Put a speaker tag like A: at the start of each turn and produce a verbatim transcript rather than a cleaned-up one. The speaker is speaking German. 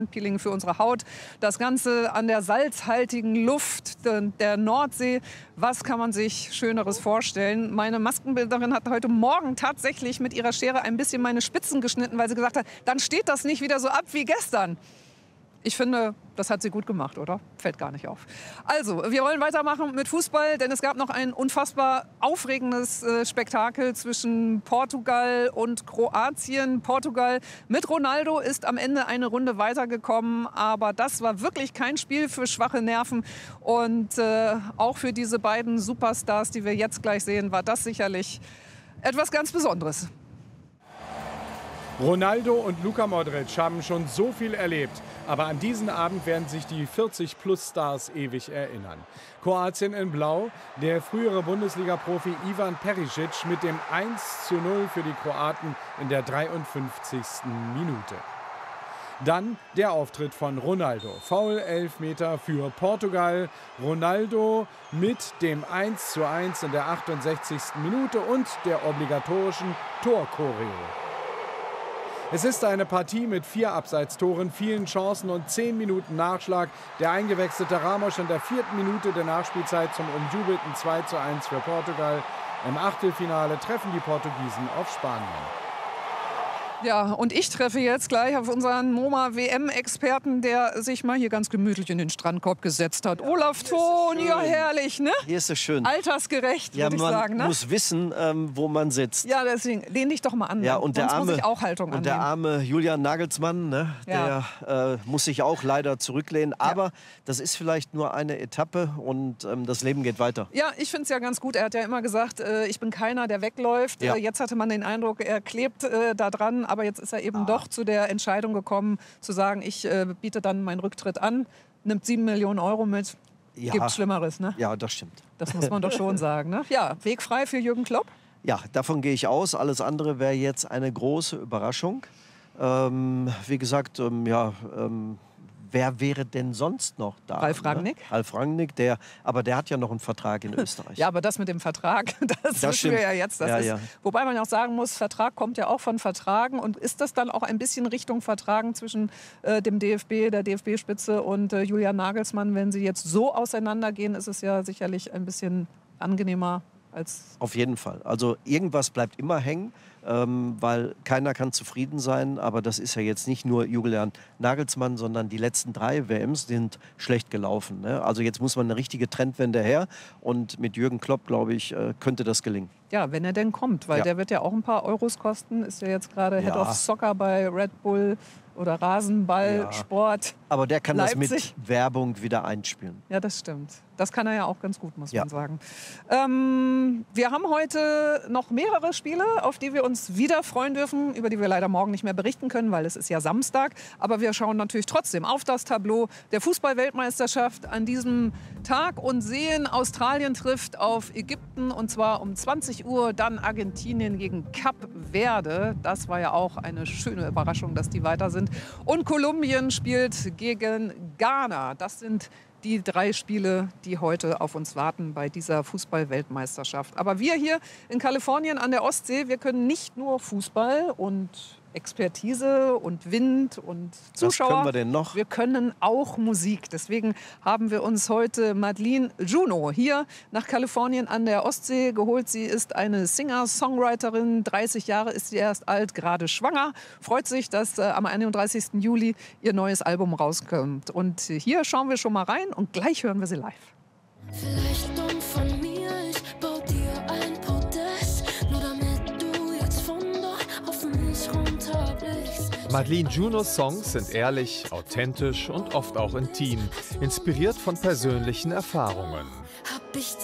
A: Peeling für unsere Haut. Das Ganze an der salzhaltigen Luft der Nordsee. Was kann man sich Schöneres vorstellen? Meine Maskenbildnerin hat heute Morgen tatsächlich mit ihrer Schere ein bisschen meine Spitzen geschnitten, weil sie gesagt hat, dann steht das nicht wieder so ab wie gestern. Ich finde, das hat sie gut gemacht, oder? Fällt gar nicht auf. Also, wir wollen weitermachen mit Fußball, denn es gab noch ein unfassbar aufregendes äh, Spektakel zwischen Portugal und Kroatien. Portugal mit Ronaldo ist am Ende eine Runde weitergekommen, aber das war wirklich kein Spiel für schwache Nerven. Und äh, auch für diese beiden Superstars, die wir jetzt gleich sehen, war das sicherlich etwas ganz Besonderes.
B: Ronaldo und Luka Modric haben schon so viel erlebt. Aber an diesen Abend werden sich die vierzig-plus-Stars ewig erinnern. Kroatien in Blau, der frühere Bundesliga-Profi Ivan Perisic mit dem eins zu null für die Kroaten in der dreiundfünfzigsten Minute. Dann der Auftritt von Ronaldo. Foul-Elfmeter für Portugal. Ronaldo mit dem eins zu eins in der achtundsechzigsten Minute und der obligatorischen Torchoreo. Es ist eine Partie mit vier Abseitstoren, vielen Chancen und zehn Minuten Nachschlag. Der eingewechselte Ramos in der vierten Minute der Nachspielzeit zum umjubelten zwei zu eins für Portugal. Im Achtelfinale treffen die Portugiesen auf Spanien.
A: Ja, und ich treffe jetzt gleich auf unseren MoMA-W M-Experten, der sich mal hier ganz gemütlich in den Strandkorb gesetzt hat. Ja, Olaf Thon, ja herrlich, ne?
C: Hier ist es schön.
A: Altersgerecht,
C: ja,
A: würde ich sagen.
C: Man
A: ne?
C: muss wissen, ähm, wo man sitzt.
A: Ja, deswegen, lehn dich doch mal an.
C: Ja, und der
A: Sonst
C: arme,
A: muss ich auch Haltung
C: und der arme Julian Nagelsmann, ne?
A: Ja.
C: der äh, muss sich auch leider zurücklehnen. Aber ja. das ist vielleicht nur eine Etappe und ähm, das Leben geht weiter.
A: Ja, ich finde es ja ganz gut. Er hat ja immer gesagt, äh, ich bin keiner, der wegläuft.
C: Ja.
A: Äh, jetzt hatte man den Eindruck, er klebt äh, da dran. Aber jetzt ist er eben doch zu der Entscheidung gekommen, zu sagen, ich äh, biete dann meinen Rücktritt an, nimmt sieben Millionen Euro mit.
C: Ja.
A: Gibt Schlimmeres, ne?
C: Ja, das stimmt.
A: Das muss man doch schon sagen, ne? Ja, Weg frei für Jürgen Klopp?
C: Ja, davon gehe ich aus. Alles andere wäre jetzt eine große Überraschung. Ähm, wie gesagt, ähm, ja... Ähm, wer wäre denn sonst noch da?
A: Ralf Rangnick.
C: Ne? Ralf Rangnick, der, aber der hat ja noch einen Vertrag in Österreich.
A: Ja, aber das mit dem Vertrag, das, das wissen
C: stimmt.
A: wir ja jetzt. Das
C: ja,
A: ist,
C: ja.
A: Wobei man ja auch sagen muss, Vertrag kommt ja auch von Vertragen. Und ist das dann auch ein bisschen Richtung Vertragen zwischen äh, dem D F B, der D F B-Spitze und äh, Julian Nagelsmann? Wenn sie jetzt so auseinandergehen, ist es ja sicherlich ein bisschen angenehmer als...
C: Auf jeden Fall. Also irgendwas bleibt immer hängen. Ähm, weil keiner kann zufrieden sein, aber das ist ja jetzt nicht nur Julian Nagelsmann, sondern die letzten drei W Ms sind schlecht gelaufen. Ne? Also jetzt muss man eine richtige Trendwende her und mit Jürgen Klopp, glaube ich, äh, könnte das gelingen.
A: Ja, wenn er denn kommt, weil
C: ja.
A: der wird ja auch ein paar Euros kosten, ist ja jetzt gerade Head
C: ja.
A: of Soccer bei Red Bull oder Rasenballsport.
C: Ja. Aber der kann
A: Leipzig.
C: das mit Werbung wieder einspielen.
A: Ja, das stimmt. Das kann er ja auch ganz gut, muss
C: ja.
A: man sagen. Ähm, wir haben heute noch mehrere Spiele, auf die wir uns wieder freuen dürfen, über die wir leider morgen nicht mehr berichten können, weil es ist ja Samstag. Aber wir schauen natürlich trotzdem auf das Tableau der Fußball-Weltmeisterschaft an diesem Tag und sehen, Australien trifft auf Ägypten und zwar um zwanzig Uhr, dann Argentinien gegen Kap Verde. Das war ja auch eine schöne Überraschung, dass die weiter sind. Und Kolumbien spielt gegen Ghana. Das sind die drei Spiele, die heute auf uns warten bei dieser Fußball-Weltmeisterschaft. Aber wir hier in Kalifornien an der Ostsee, wir können nicht nur Fußball und Expertise und Wind und Zuschauer.
C: Was können wir denn noch?
A: Wir können auch Musik. Deswegen haben wir uns heute Madeleine Juno hier nach Kalifornien an der Ostsee geholt. Sie ist eine Singer-Songwriterin, dreißig Jahre ist sie erst alt, gerade schwanger. Freut sich, dass äh, am einunddreißigsten Juli ihr neues Album rauskommt. Und hier schauen wir schon mal rein und gleich hören wir sie live.
D: Vielleicht dumm von mir, ich bau dir ein Podest, nur damit du jetzt von dort auf mich runterblickst.
E: Madeleine Junos Songs sind ehrlich, authentisch und oft auch intim, inspiriert von persönlichen Erfahrungen.
D: Hab ich